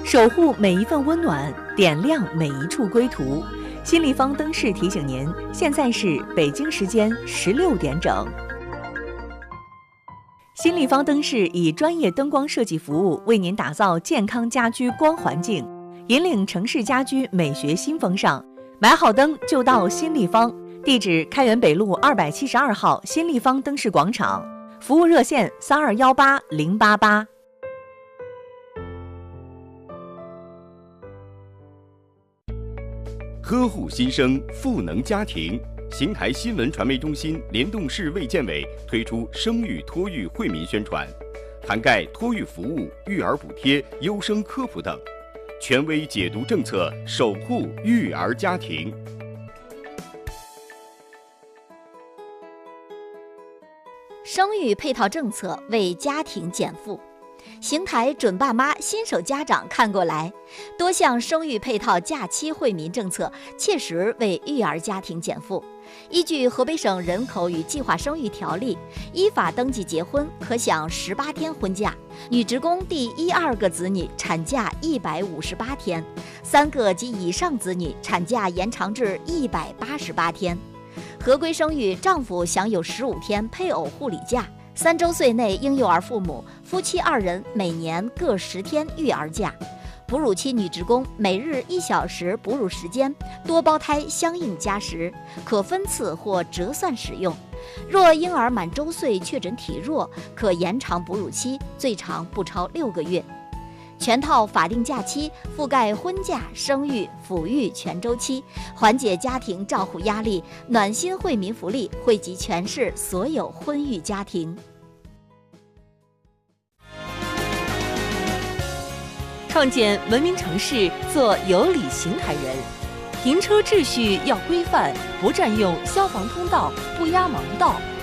守护每一份温暖，点亮每一处归途。新立方灯饰提醒您，现在是北京时间16点整。新立方灯饰以专业灯光设计服务，为您打造健康家居光环境，引领城市家居美学新风尚。买好灯就到新立方，地址开元北路272号新立方灯饰广场，服务热线3218-088。 呵护新生，赋能家庭。邢台新闻传媒中心联动市卫健委推出生育托育惠民宣传，涵盖托育服务、育儿补贴、优生科普等，权威解读政策，守护育儿家庭。 生育配套政策为家庭减负。邢台准爸妈新手家长看过来，多项生育配套假期惠民政策切实为育儿家庭减负。依据河北省人口与计划生育条例，依法登记结婚可享18天婚假，女职工第1、2个子女产假158天，3个及以上子女产假延长至188天。合规生育，丈夫享有15天配偶护理假。3周岁内婴幼儿父母、夫妻2人每年各10天育儿假。哺乳期女职工每日1小时哺乳时间，多胞胎相应加时，可分次或折算使用。若婴儿满周岁确诊体弱，可延长哺乳期，最长不超6个月。全套法定假期覆盖婚假、生育、抚育全周期，缓解家庭照护压力，暖心惠民福利惠及全市所有婚育家庭。 创建文明城市，做有礼邢台人。停车秩序要规范，不占用消防通道，不压盲道。